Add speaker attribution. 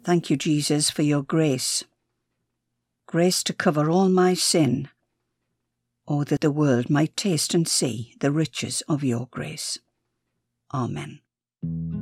Speaker 1: Thank you, Jesus, for your grace. Grace to cover all my sin, or that the world might taste and see the riches of your grace. Amen.